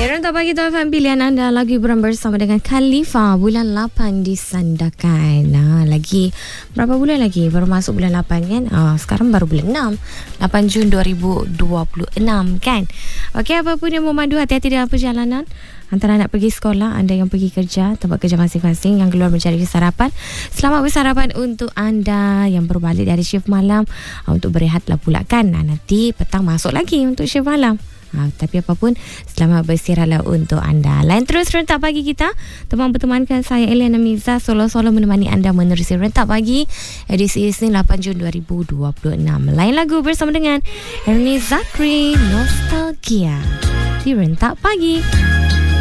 Rentak Pagi tu FM pilihan anda. Lagu hiburan bersama dengan Khalifa. Bulan 8 disandarkan. Lagi berapa bulan lagi? Baru masuk bulan 8 kan? Sekarang baru bulan 6. 8 Jun 2026 kan? Okey, apapun yang memandu, hati-hati dalam perjalanan. Antara nak pergi sekolah, anda yang pergi kerja, tempat kerja masing-masing, yang keluar mencari sarapan, selamat bersarapan untuk anda yang baru balik dari shift malam. Untuk berehatlah pula kan. Nanti petang masuk lagi untuk shift malam. Tapi apapun, selamat beristirahatlah untuk anda. Lain terus Rentak Pagi kita. Teman bertemankan saya Eliana Miza, solo-solo menemani anda menerusi Rentak Pagi edisi Isnin 8 Jun 2026. Lain lagu bersama dengan Ernie Zakri, Nostalgia di Rentak Pagi.